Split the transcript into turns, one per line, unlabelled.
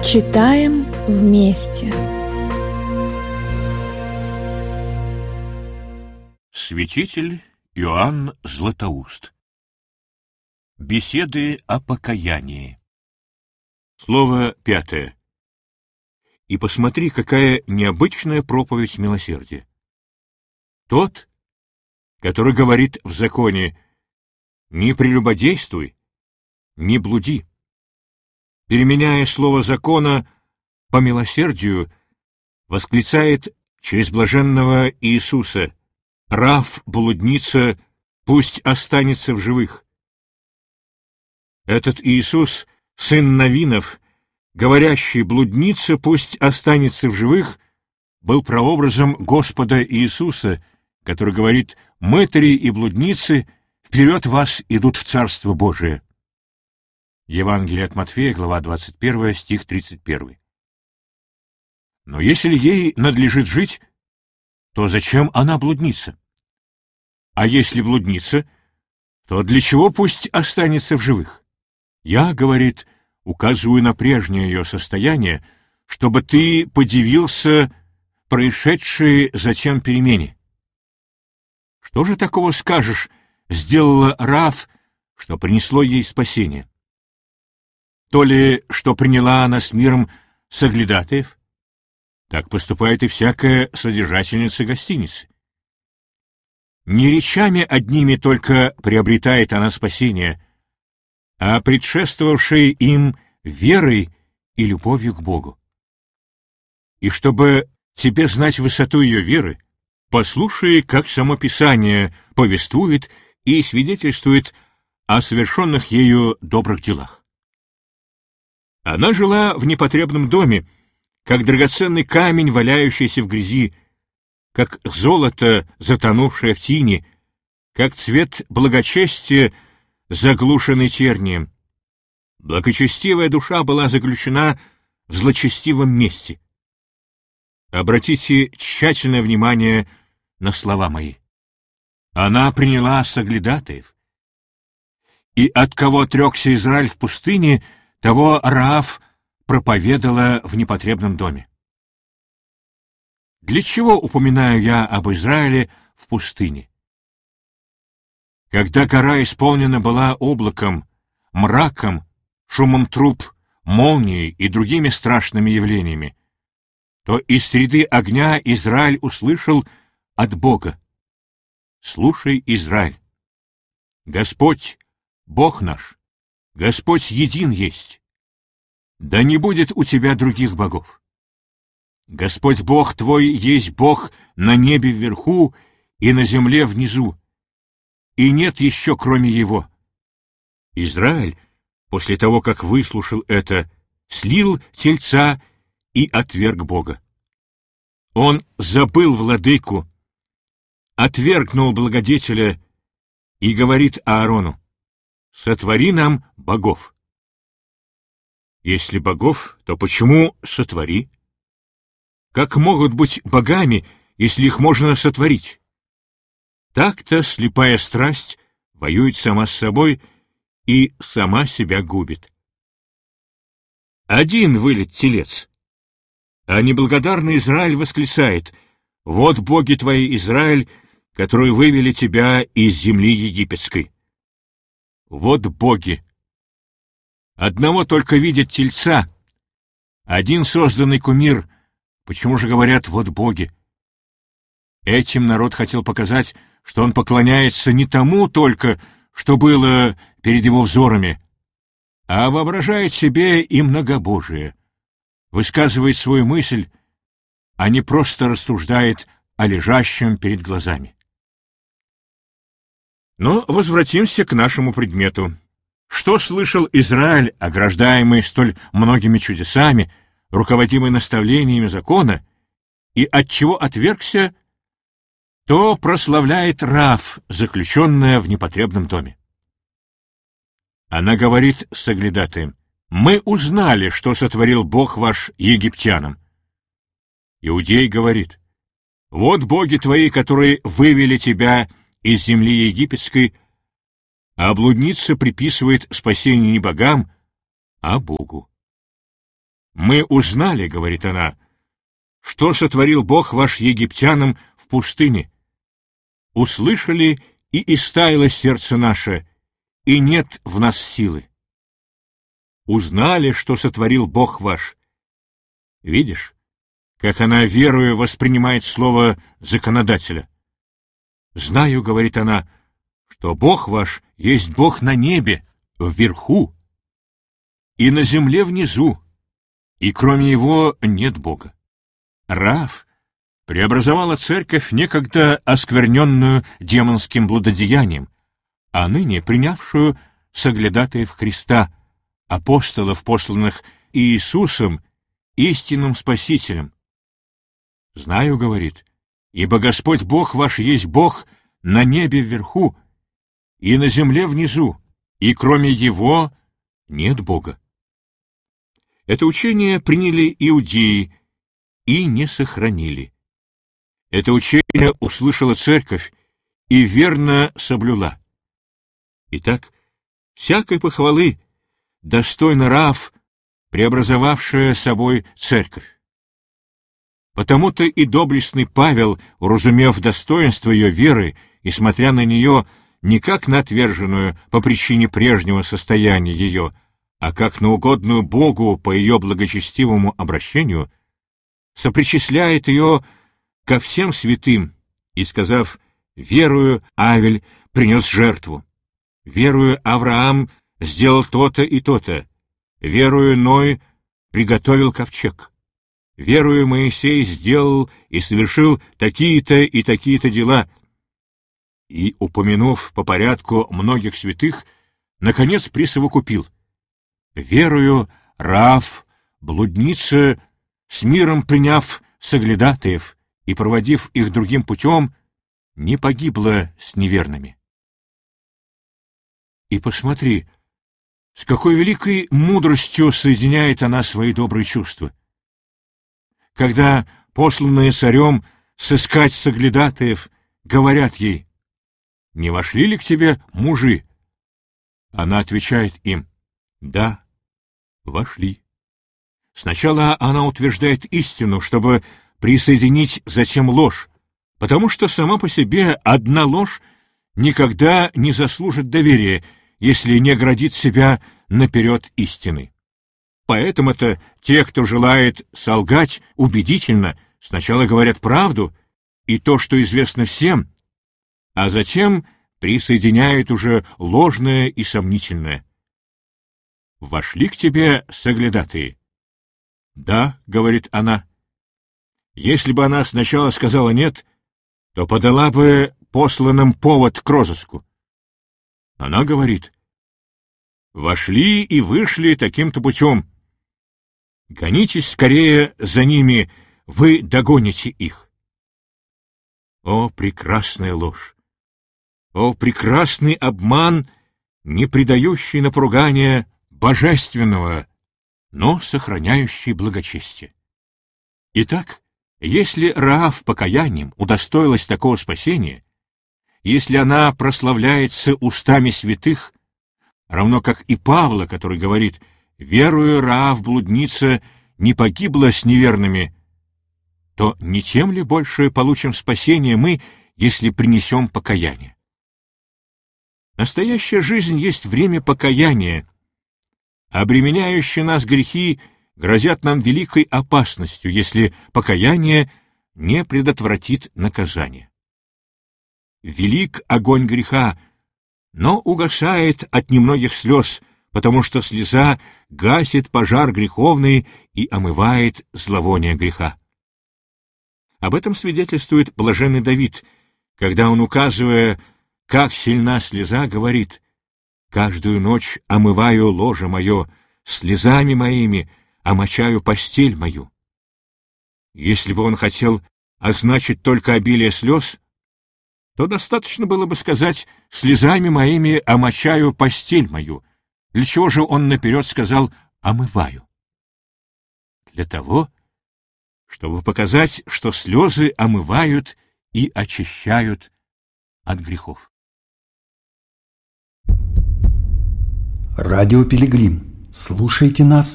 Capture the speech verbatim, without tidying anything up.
Читаем вместе.
Святитель Иоанн Златоуст. Беседы о покаянии. Слово пятое. И посмотри, какая необычная проповедь милосердия. Тот, который говорит в законе: «Не прелюбодействуй, не блуди», переменяя слово закона по милосердию, восклицает через блаженного Иисуса: «Рав, блудница, пусть останется в живых». Этот Иисус, сын Навинов, говорящий: «Блудница, пусть останется в живых», был прообразом Господа Иисуса, который говорит: «Мытари и блудницы вперед вас идут в Царство Божие». Евангелие от Матфея, глава двадцать первая, стих тридцать первый. Но если ей надлежит жить, то зачем она блудница? А если блудница, то для чего пусть останется в живых? Я, говорит, указываю на прежнее ее состояние, чтобы ты подивился происшедшей затем перемене. Что же такого, скажешь, сделала Рав, что принесло ей спасение? То ли, что приняла она с миром соглядатаев? Так поступает и всякая содержательница гостиницы. Не речами одними только приобретает она спасение, а предшествовавшей им верой и любовью к Богу. И чтобы тебе знать высоту ее веры, послушай, как само Писание повествует и свидетельствует о совершенных ею добрых делах. Она жила в непотребном доме, как драгоценный камень, валяющийся в грязи, как золото, затонувшее в тине, как цвет благочестия, заглушенный тернием. Благочестивая душа была заключена в злочестивом месте. Обратите тщательное внимание на слова мои. Она приняла соглядатаев. И от кого отрекся Израиль в пустыне, того Раав проповедала в непотребном доме. Для чего упоминаю я об Израиле в пустыне? Когда гора исполнена была облаком, мраком, шумом труб, молнией и другими страшными явлениями, то из среды огня Израиль услышал от Бога: «Слушай, Израиль, Господь, Бог наш, Господь един есть. Да не будет у тебя других богов. Господь Бог твой есть Бог на небе вверху и на земле внизу, и нет еще кроме Его». Израиль, после того, как выслушал это, слил тельца и отверг Бога. Он забыл владыку, отвергнул благодетеля и говорит Аарону: «Сотвори нам богов». Если богов, то почему сотвори? Как могут быть богами, если их можно сотворить? Так-то слепая страсть воюет сама с собой и сама себя губит. Один вылет телец, а неблагодарный Израиль восклицает: «Вот боги твои, Израиль, которые вывели тебя из земли египетской». Вот боги. Одного только видят тельца, один созданный кумир. Почему же говорят «вот боги»? Этим народ хотел показать, что он поклоняется не тому только, что было перед его взорами, а воображает себе и многобожие, высказывает свою мысль, а не просто рассуждает о лежащем перед глазами. Но возвратимся к нашему предмету. Что слышал Израиль, ограждаемый столь многими чудесами, руководимый наставлениями закона, и отчего отвергся, то прославляет Рав, заключенная в непотребном доме. Она говорит соглядатаем: «Мы узнали, что сотворил Бог ваш египтянам». Иудей говорит: «Вот боги твои, которые вывели тебя из земли египетской», а блудница приписывает спасение не богам, а Богу. «Мы узнали, — говорит она, — что сотворил Бог ваш египтянам в пустыне. Услышали, и истаяло сердце наше, и нет в нас силы. Узнали, что сотворил Бог ваш». Видишь, как она, веруя, воспринимает слово законодателя. «Знаю, — говорит она, — что Бог ваш есть Бог на небе, вверху, и на земле внизу, и кроме Его нет Бога». Раав преобразовала церковь, некогда оскверненную демонским блудодеянием, а ныне принявшую соглядатаев Христа, апостолов, посланных Иисусом, истинным Спасителем. «Знаю, — говорит, — ибо Господь Бог ваш есть Бог на небе вверху и на земле внизу, и кроме Его нет Бога». Это учение приняли иудеи и не сохранили. Это учение услышала церковь и верно соблюла. Итак, всякой похвалы достойна Раав, преобразовавшая собой церковь. Потому-то и доблестный Павел, уразумев достоинство ее веры и смотря на нее не как на отверженную по причине прежнего состояния ее, а как на угодную Богу по ее благочестивому обращению, сопричисляет ее ко всем святым и, сказав: «Верую, Авель принес жертву, верую, Авраам сделал то-то и то-то, верую, Ной приготовил ковчег, верую, Моисей сделал и совершил такие-то и такие-то дела», и, упомянув по порядку многих святых, наконец присовокупил: «Верую, Раав, блудница, с миром приняв соглядатаев и проводив их другим путем, не погибла с неверными». И посмотри, с какой великой мудростью соединяет она свои добрые чувства. Когда посланные царем сыскать соглядатаев говорят ей: «Не вошли ли к тебе мужи?» Она отвечает им: «Да, вошли». Сначала она утверждает истину, чтобы присоединить затем ложь, потому что сама по себе одна ложь никогда не заслужит доверия, если не оградит себя наперед истиной. Поэтому-то те, кто желает солгать убедительно, сначала говорят правду и то, что известно всем, а затем присоединяют уже ложное и сомнительное. «Вошли к тебе соглядатые?» «Да, — говорит она». Если бы она сначала сказала «нет», то подала бы посланным повод к розыску. Она говорит: «Вошли и вышли таким-то путем. Гонитесь скорее за ними, вы догоните их». О, прекрасная ложь! О, прекрасный обман, не предающий на поругание божественного, но сохраняющий благочестие. Итак, если Раав покаянием удостоилась такого спасения, если она прославляется устами святых, равно как и Павла, который говорит: «Верую, Раав, блудница, не погибла с неверными», то не тем ли больше получим спасение мы, если принесем покаяние? Настоящая жизнь есть время покаяния. Обременяющие нас грехи грозят нам великой опасностью, если покаяние не предотвратит наказание. Велик огонь греха, но угасает от немногих слез, потому что слеза гасит пожар греховный и омывает зловоние греха. Об этом свидетельствует блаженный Давид, когда он, указывая, как сильна слеза, говорит: «Каждую ночь омываю ложе мое, слезами моими омочаю постель мою». Если бы он хотел означить только обилие слез, то достаточно было бы сказать: «Слезами моими омочаю постель мою». Для чего же он наперед сказал «омываю»? Для того, чтобы показать, что слезы омывают и очищают от грехов.
Радио Пилигрим. Слушайте нас